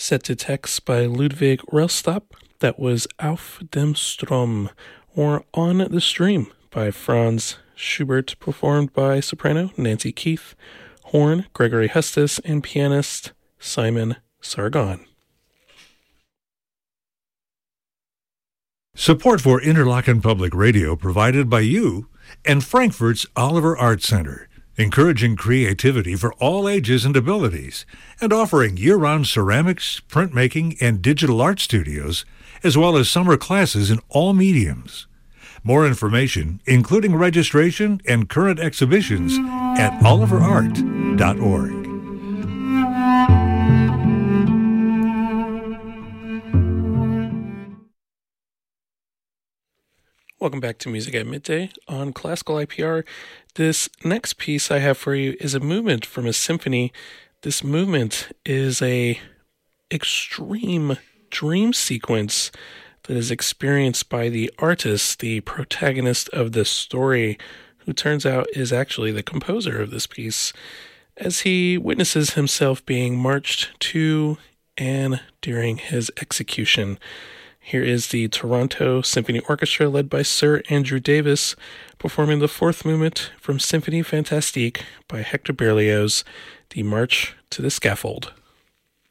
set to text by Ludwig Rellstab. That was Auf dem Strom, or On the Stream, by Franz Schubert, performed by soprano Nancy Keith, horn Gregory Hustis, and pianist Simon Sargon. Support for Interlochen Public Radio provided by you and Frankfurt's Oliver Art Center, encouraging creativity for all ages and abilities, and offering year-round ceramics, printmaking, and digital art studios, as well as summer classes in all mediums. More information, including registration and current exhibitions, at oliverart.org. Welcome back to Music at Midday on Classical IPR. This next piece I have for you is a movement from a symphony. This movement is a extreme dream sequence that is experienced by the artist, the protagonist of the story, who turns out is actually the composer of this piece, as he witnesses himself being marched to and during his execution. Here is the Toronto Symphony Orchestra led by Sir Andrew Davis performing the fourth movement from Symphonie Fantastique by Hector Berlioz, the March to the Scaffold.